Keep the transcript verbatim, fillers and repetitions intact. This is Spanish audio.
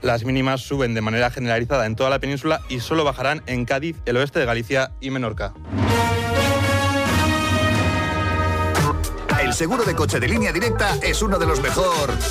Las mínimas suben de manera generalizada en toda la península y solo bajarán en Cádiz, el oeste de Galicia y Menorca. El seguro de coche de Línea Directa es uno de los mejores.